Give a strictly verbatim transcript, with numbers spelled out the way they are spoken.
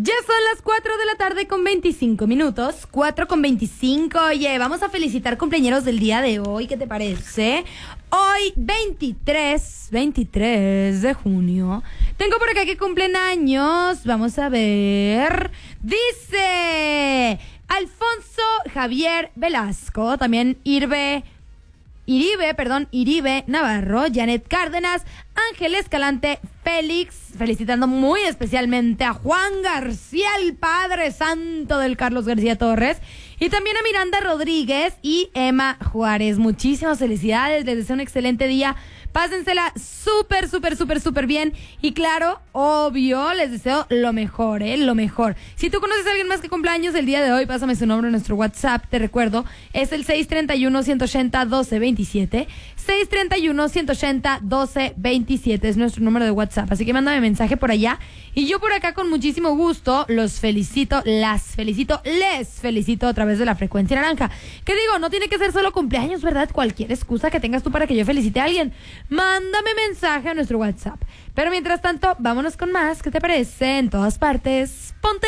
Ya son las cuatro de la tarde con veinticinco minutos. cuatro con veinticinco. Oye, vamos a felicitar cumpleaños del día de hoy. ¿Qué te parece? Hoy, veintitrés, veintitrés de junio. Tengo por acá que cumplen años. Vamos a ver. Dice Alfonso Javier Velasco. También Irbe... Iribe, perdón, Iribe Navarro, Janet Cárdenas, Ángel Escalante, Félix, felicitando muy especialmente a Juan García, el Padre Santo del Carlos García Torres, y también a Miranda Rodríguez y Emma Juárez. Muchísimas felicidades, les deseo un excelente día. Pásensela súper, súper, súper, súper bien. Y claro, obvio, les deseo lo mejor, ¿eh? Lo mejor. Si tú conoces a alguien más que cumpleaños el día de hoy, pásame su nombre en nuestro WhatsApp. Te recuerdo, es el seis tres uno, uno ocho cero, doce veintisiete. seis tres uno, uno ocho cero, doce veintisiete es nuestro número de WhatsApp. Así que mándame mensaje por allá. Y yo por acá con muchísimo gusto los felicito, las felicito, les felicito a través de la frecuencia naranja. Que digo, no tiene que ser solo cumpleaños, ¿verdad? Cualquier excusa que tengas tú para que yo felicite a alguien, mándame mensaje a nuestro WhatsApp. Pero mientras tanto, vámonos con más. ¿Qué te parece? En todas partes, ponte